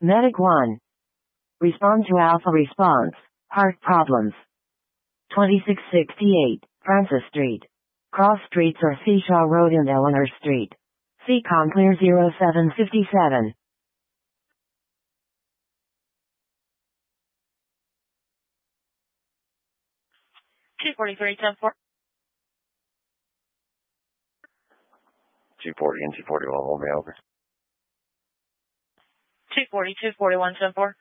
Medic 1. Respond to Alpha response. Heart problems. 2668, Francis Street. Cross Streets or Seashaw Road and Eleanor Street. Seacom clear 0757. 243, 10-4. 240 and 241, hold me over. 240, 241, 10-4.